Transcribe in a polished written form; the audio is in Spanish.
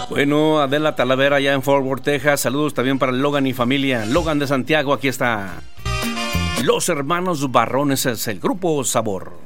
Bueno, Adela Talavera allá en Fort Worth, Texas. Saludos también para Logan y familia. Logan de Santiago, aquí está. Los Hermanos Barrones es el grupo Sabor.